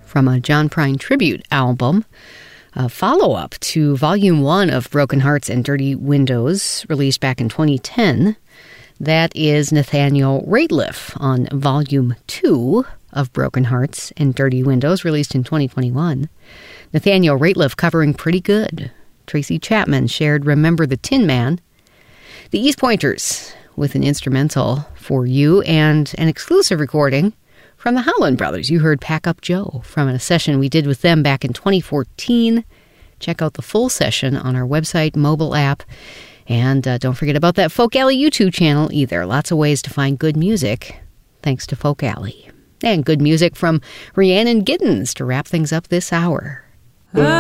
from a John Prine tribute album, a follow-up to Volume 1 of Broken Hearts and Dirty Windows, released back in 2010. That is Nathaniel Rateliff on Volume 2 of Broken Hearts and Dirty Windows, released in 2021. Nathaniel Rateliff covering Pretty Good. Tracy Chapman shared Remember the Tin Man. The East Pointers with an instrumental For You and an exclusive recording from the Howland Brothers. You heard Pack Up Joe from a session we did with them back in 2014. Check out the full session on our website, mobile app, and don't forget about that Folk Alley YouTube channel either. Lots of ways to find good music, thanks to Folk Alley. And good music from Rhiannon Giddens to wrap things up this hour.